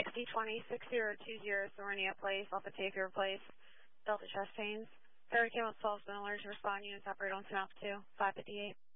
6020, 6020, Thornia Place, Alpha Taper Place, Delta chest pains. Hurricane with 12 spin alerts, respond units operate on SNAP 2, 558.